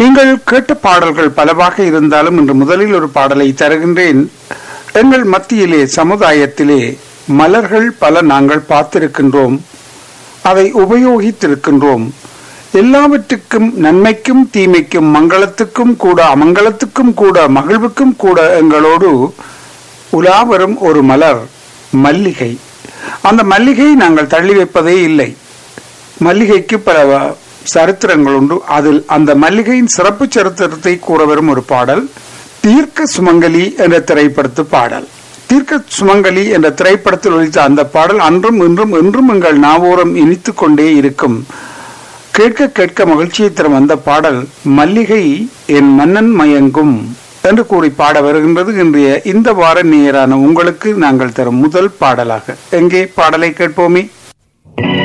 நீங்கள் கேட்ட பாடல்கள் பலவாக இருந்தாலும் இன்று முதலில் ஒரு பாடலை தருகின்றேன். எங்கள் மத்தியிலே சமுதாயத்திலே மலர்கள் பல நாங்கள் பார்த்திருக்கின்றோம், அதை உபயோகித்திருக்கின்றோம். எல்லாவற்றுக்கும், நன்மைக்கும் தீமைக்கும், மங்களத்துக்கும் கூட அமங்கலத்துக்கும் கூட மகிழ்வுக்கும் கூட எங்களோடு உலாவரும் ஒரு மலர் மல்லிகை. அந்த மல்லிகையை நாங்கள் தள்ளி வைப்பதே இல்லை. மல்லிகைக்கு பல சரித்திரங்கள் உண்டு. அதில் அந்த மல்லிகையின் சிறப்பு சரித்திரத்தை கூற வரும் ஒரு பாடல் தீர்க்க சுமங்கலி என்ற திரைப்படத்து பாடல். தீர்க்க சுமங்கலி என்ற திரைப்படத்தில் ஒலித்த அந்த பாடல் அன்றும் இன்றும் என்றும் எங்கள் நாவோரம் இனித்து கொண்டே இருக்கும். கேட்க கேட்க மகிழ்ச்சியை தரும் அந்த பாடல் மல்லிகை என் மன்னன் மயங்கும் என்று கூறி பாட வருகின்றது. இன்றைய இந்த வார நேரான உங்களுக்கு நாங்கள் தரும் முதல் பாடலாக. எங்கே பாடலை கேட்போமே.